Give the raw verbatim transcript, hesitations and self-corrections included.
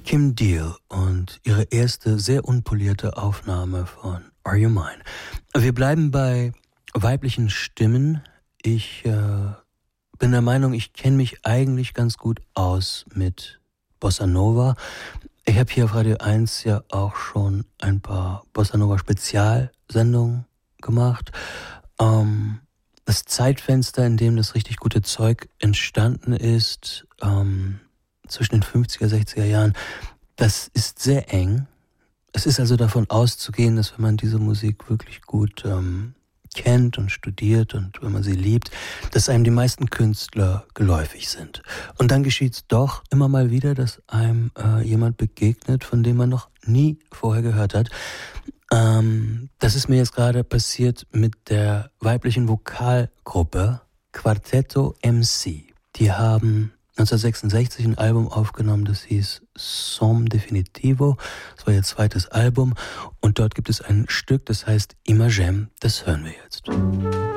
Kim Deal und ihre erste sehr unpolierte Aufnahme von Are You Mine. Wir bleiben bei weiblichen Stimmen. Ich äh, bin der Meinung, ich kenne mich eigentlich ganz gut aus mit Bossa Nova. Ich habe hier auf Radio eins ja auch schon ein paar Bossa Nova Spezialsendungen gemacht. Ähm, das Zeitfenster, in dem das richtig gute Zeug entstanden ist, ähm, zwischen den fünfziger, sechziger Jahren, das ist sehr eng. Es ist also davon auszugehen, dass wenn man diese Musik wirklich gut ähm, kennt und studiert und wenn man sie liebt, dass einem die meisten Künstler geläufig sind. Und dann geschieht es doch immer mal wieder, dass einem äh, jemand begegnet, von dem man noch nie vorher gehört hat. Ähm, das ist mir jetzt gerade passiert mit der weiblichen Vokalgruppe Quartetto M C. Die haben neunzehnhundertsechsundsechzig ein Album aufgenommen, das hieß Som Definitivo. Das war ihr zweites Album und dort gibt es ein Stück, das heißt Imagem. Das hören wir jetzt.